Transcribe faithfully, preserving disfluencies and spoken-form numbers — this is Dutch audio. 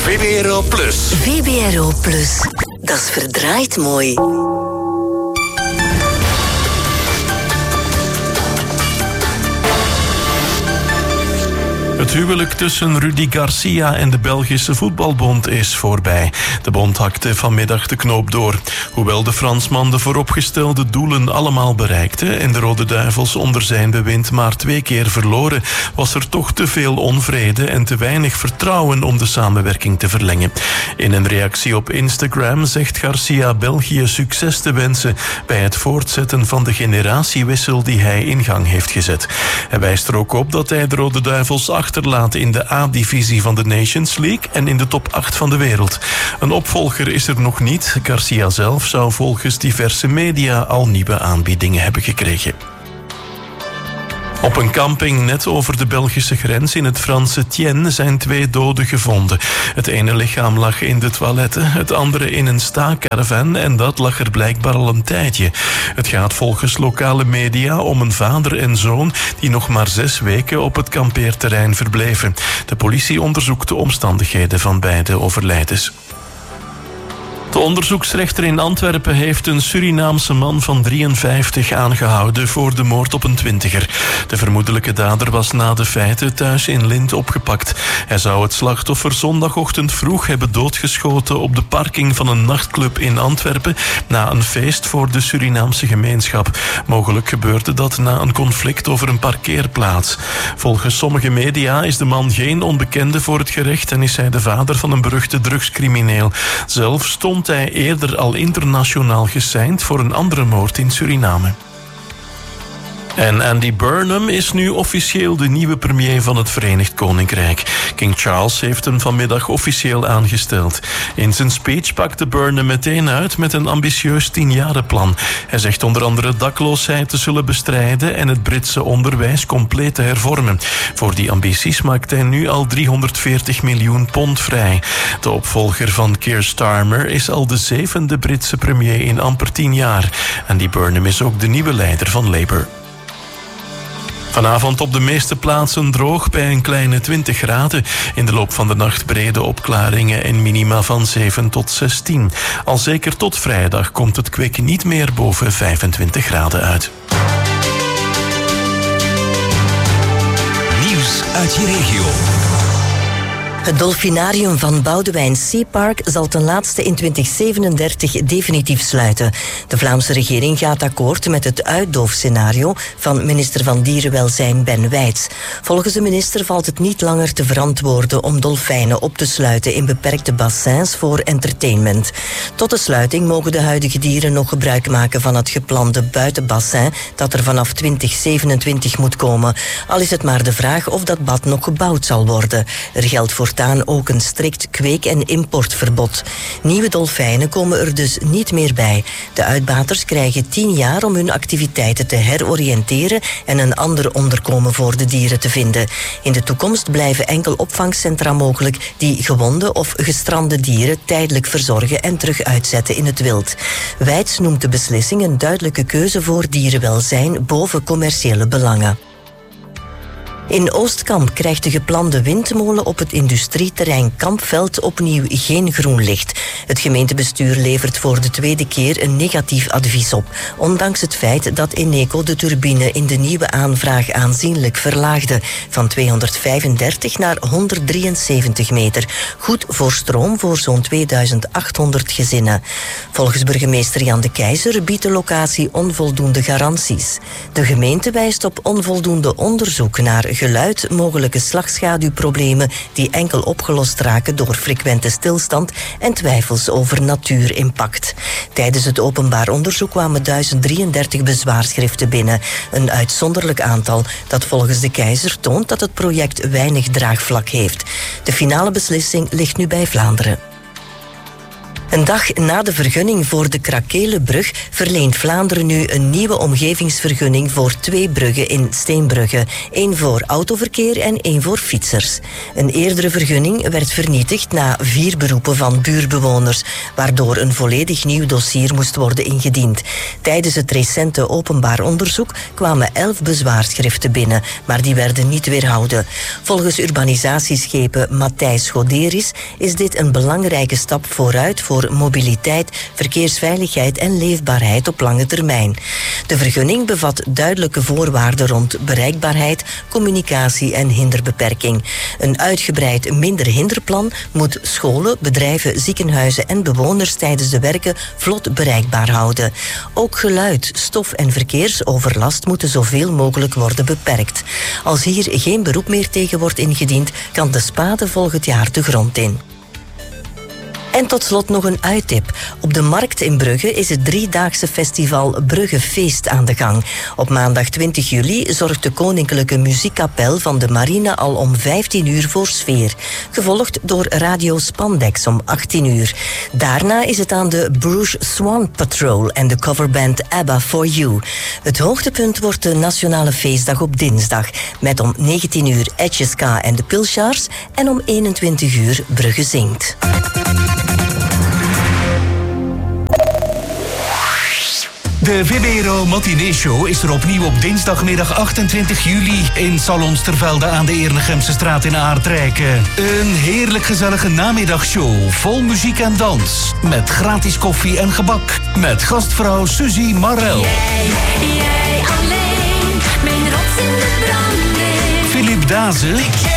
V B R O Plus. V B R O Plus. Dat is verdraaid mooi. Het huwelijk tussen Rudy Garcia en de Belgische Voetbalbond is voorbij. De bond hakte vanmiddag de knoop door. Hoewel de Fransman de vooropgestelde doelen allemaal bereikte en de Rode Duivels onder zijn bewind maar twee keer verloren, was er toch te veel onvrede en te weinig vertrouwen om de samenwerking te verlengen. In een reactie op Instagram zegt Garcia België succes te wensen bij het voortzetten van de generatiewissel die hij in gang heeft gezet. Hij wijst er ook op dat hij de Rode Duivels achterlaat in de A-divisie van de Nations League en in de top acht van de wereld. Een opvolger is er nog niet. Garcia zelf zou volgens diverse media al nieuwe aanbiedingen hebben gekregen. Op een camping net over de Belgische grens in het Franse Thiene zijn twee doden gevonden. Het ene lichaam lag in de toiletten, het andere in een staakerven en dat lag er blijkbaar al een tijdje. Het gaat volgens lokale media om een vader en zoon die nog maar zes weken op het kampeerterrein verbleven. De politie onderzoekt de omstandigheden van beide overlijdens. De onderzoeksrechter in Antwerpen heeft een Surinaamse man van drieënvijftig aangehouden voor de moord op een twintiger. De vermoedelijke dader was na de feiten thuis in Lint opgepakt. Hij zou het slachtoffer zondagochtend vroeg hebben doodgeschoten op de parking van een nachtclub in Antwerpen na een feest voor de Surinaamse gemeenschap. Mogelijk gebeurde dat na een conflict over een parkeerplaats. Volgens sommige media is de man geen onbekende voor het gerecht en is hij de vader van een beruchte drugscrimineel. Zelf stond hij eerder al internationaal geseind voor een andere moord in Suriname. En Andy Burnham is nu officieel de nieuwe premier van het Verenigd Koninkrijk. King Charles heeft hem vanmiddag officieel aangesteld. In zijn speech pakte Burnham meteen uit met een ambitieus tienjarenplan. Hij zegt onder andere dakloosheid te zullen bestrijden en het Britse onderwijs compleet te hervormen. Voor die ambities maakt hij nu al driehonderdveertig miljoen pond vrij. De opvolger van Keir Starmer is al de zevende Britse premier in amper tien jaar. Andy Burnham is ook de nieuwe leider van Labour. Vanavond op de meeste plaatsen droog bij een kleine twintig graden. In de loop van de nacht brede opklaringen en minima van zeven tot zestien. Al zeker tot vrijdag komt het kwik niet meer boven vijfentwintig graden uit. Nieuws uit je regio. Het Dolfinarium van Boudewijn Seapark zal ten laatste in twintig zevenendertig definitief sluiten. De Vlaamse regering gaat akkoord met het uitdoofscenario van minister van Dierenwelzijn Ben Wijts. Volgens de minister valt het niet langer te verantwoorden om dolfijnen op te sluiten in beperkte bassins voor entertainment. Tot de sluiting mogen de huidige dieren nog gebruik maken van het geplande buitenbassin dat er vanaf twintig zevenentwintig moet komen. Al is het maar de vraag of dat bad nog gebouwd zal worden. Er geldt voor ook een strikt kweek- en importverbod. Nieuwe dolfijnen komen er dus niet meer bij. De uitbaters krijgen tien jaar om hun activiteiten te heroriënteren en een ander onderkomen voor de dieren te vinden. In de toekomst blijven enkel opvangcentra mogelijk die gewonde of gestrande dieren tijdelijk verzorgen en terug uitzetten in het wild. Wijts noemt de beslissing een duidelijke keuze voor dierenwelzijn boven commerciële belangen. In Oostkamp krijgt de geplande windmolen op het industrieterrein Kampveld opnieuw geen groen licht. Het gemeentebestuur levert voor de tweede keer een negatief advies op, ondanks het feit dat Eneco de turbine in de nieuwe aanvraag aanzienlijk verlaagde, van tweehonderdvijfendertig naar honderddrieënzeventig meter. Goed voor stroom voor zo'n tweeduizend achthonderd gezinnen. Volgens burgemeester Jan de Keizer biedt de locatie onvoldoende garanties. De gemeente wijst op onvoldoende onderzoek naar geluid, mogelijke slagschaduwproblemen die enkel opgelost raken door frequente stilstand en twijfels over natuurimpact. Tijdens het openbaar onderzoek kwamen duizend drieëndertig bezwaarschriften binnen. Een uitzonderlijk aantal dat volgens de Keizer toont dat het project weinig draagvlak heeft. De finale beslissing ligt nu bij Vlaanderen. Een dag na de vergunning voor de Krakelenbrug verleent Vlaanderen nu een nieuwe omgevingsvergunning voor twee bruggen in Steenbrugge. Eén voor autoverkeer en één voor fietsers. Een eerdere vergunning werd vernietigd na vier beroepen van buurbewoners, waardoor een volledig nieuw dossier moest worden ingediend. Tijdens het recente openbaar onderzoek kwamen elf bezwaarschriften binnen, maar die werden niet weerhouden. Volgens urbanisatieschepen Matthijs Goderis is dit een belangrijke stap vooruit voor mobiliteit, verkeersveiligheid en leefbaarheid op lange termijn. De vergunning bevat duidelijke voorwaarden rond bereikbaarheid, communicatie en hinderbeperking. Een uitgebreid minder hinderplan moet scholen, bedrijven, ziekenhuizen en bewoners tijdens de werken vlot bereikbaar houden. Ook geluid, stof en verkeersoverlast moeten zoveel mogelijk worden beperkt. Als hier geen beroep meer tegen wordt ingediend, kan de spade volgend jaar de grond in. En tot slot nog een uittip. Op de Markt in Brugge is het driedaagse festival Bruggefeest aan de gang. Op maandag twintig juli zorgt de Koninklijke Muziekkapel van de Marine al om vijftien uur voor sfeer. Gevolgd door Radio Spandex om achttien uur. Daarna is het aan de Bruges Swan Patrol en de coverband ABBA for You. Het hoogtepunt wordt de Nationale Feestdag op dinsdag. Met om negentien uur Etjeska en de Pilshaars en om eenentwintig uur Brugge zingt. De V B R O Matinee Show is er opnieuw op dinsdagmiddag achtentwintig juli in Salons Tervelde aan de Ernegemse straat in Aardrijken. Een heerlijk gezellige namiddagshow vol muziek en dans. Met gratis koffie en gebak. Met gastvrouw Suzy Marel. Jij, jij alleen, mijn rots in de branding. Philip Dazen.